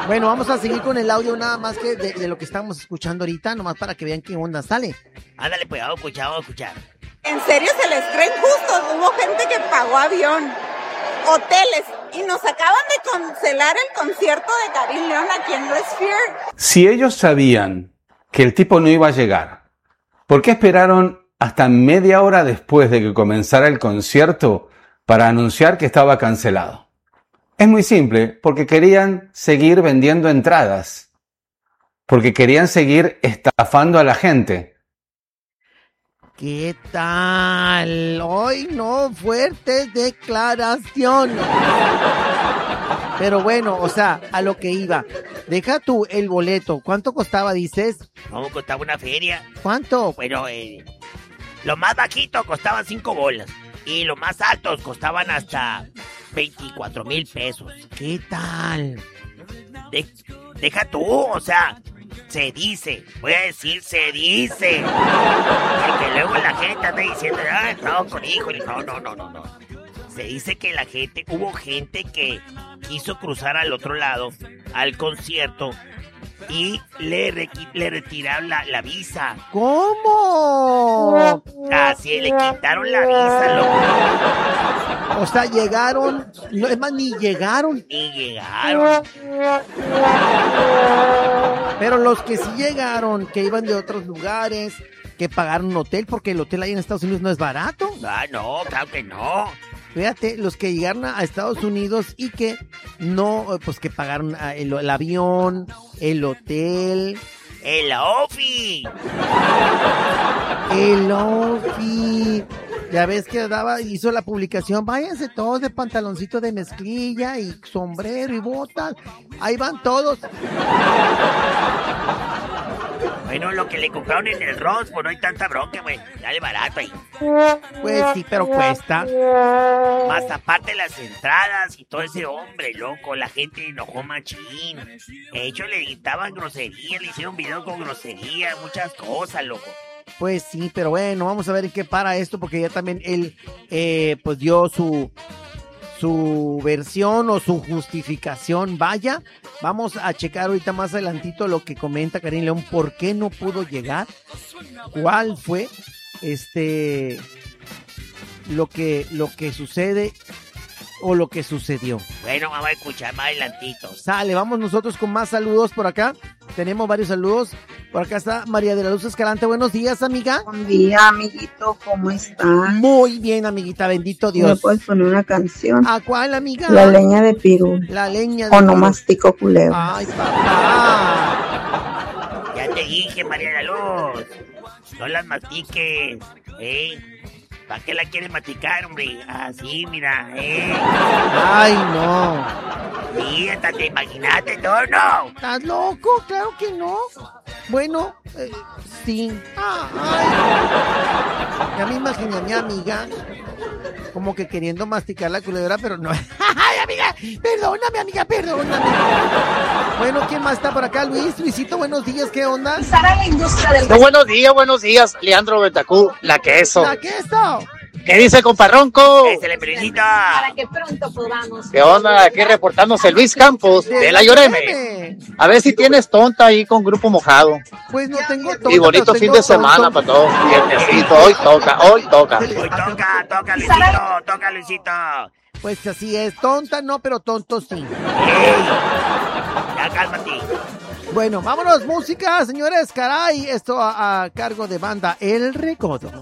Bueno, vamos a seguir con el audio nada más que de lo que estamos escuchando ahorita, nomás para que vean qué onda sale. Ándale, pues, vamos a escuchar. ¿En serio se les creen justos? Hubo gente que pagó avión, hoteles, y nos acaban de cancelar el concierto de Karim León aquí en The Sphere. Si ellos sabían que el tipo no iba a llegar, ¿por qué esperaron hasta media hora después de que comenzara el concierto para anunciar que estaba cancelado? Es muy simple, porque querían seguir vendiendo entradas, porque querían seguir estafando a la gente. ¿Qué tal? Hoy no, fuertes declaraciones. Pero bueno, o sea, a lo que iba. Deja tú el boleto. ¿Cuánto costaba, dices? No, costaba una feria. ¿Cuánto? Bueno, lo más bajito costaban 5 bolas. Y los más altos costaban hasta 24,000 pesos. ¿Qué tal? Deja tú, o sea, se dice, voy a decir se dice. Porque luego la gente anda diciendo, no, con hijo, no. Se dice que hubo gente que quiso cruzar al otro lado, al concierto, y le retiraron la visa. ¿Cómo? Así, le quitaron la visa, loco. O sea, llegaron, no, es más, ni llegaron. Pero los que sí llegaron, que iban de otros lugares, que pagaron un hotel, porque el hotel ahí en Estados Unidos no es barato. Ah, no, claro que no. Fíjate, los que llegaron a Estados Unidos y que no, pues que pagaron el avión, el hotel. ¡El Ofi! El Ofi. Ya ves que hizo la publicación, váyanse todos de pantaloncito de mezclilla y sombrero y botas. Ahí van todos. Bueno, lo que le compraron en el Ross, pues no hay tanta bronca, güey. Dale barato ahí. Pues sí, pero cuesta. Más aparte las entradas y todo ese hombre, loco. La gente enojó machín. De hecho, le gritaban groserías, le hicieron video con groserías, muchas cosas, loco. Pues sí, pero bueno, vamos a ver en qué para esto, porque ya también él, pues dio su versión o su justificación. Vaya, vamos a checar ahorita más adelantito lo que comenta Karim León, por qué no pudo llegar, cuál fue lo que sucede o lo que sucedió. Bueno, vamos a escuchar más adelantito. Sale, vamos nosotros con más saludos por acá. Tenemos varios saludos. Por acá está María de la Luz Escalante. Buenos días, amiga. Buen día, amiguito. ¿Cómo estás? Muy bien, amiguita. Bendito Dios. ¿Me puedes poner una canción? ¿A cuál, amiga? La leña de pirul. La leña de pirul. O no pirul. mastico culebras. Ay, papá. Ya te dije, María de la Luz. No las mastiques, ¿Para qué la quieres masticar, hombre? Así, mira, Ay, no. Sí, hasta te imaginaste, no. ¿Estás loco? Claro que no. Bueno, sí. Ay. Ya me imaginé a mi amiga como que queriendo masticar la culebra, pero no. Ay, amiga, perdóname. Bueno, ¿quién más está por acá? Luisito, buenos días, ¿qué onda? La industria del... Buenos días, Leandro Betacú, la queso. ¿La queso? ¿Qué dice, comparronco? Para que pronto podamos... ¿Qué onda? Aquí reportándose Luis Campos, de la Lloreme. A ver si tienes tonta ahí con Grupo Mojado. Pues no tengo tonta. Y bonito fin de semana para todos. Vientecito, hoy toca. Toca, Luisito. Pues así es, tonta no, pero tonto sí. Ya cálmate. Bueno, vámonos, música, señores, caray. Esto a cargo de banda El Recodo.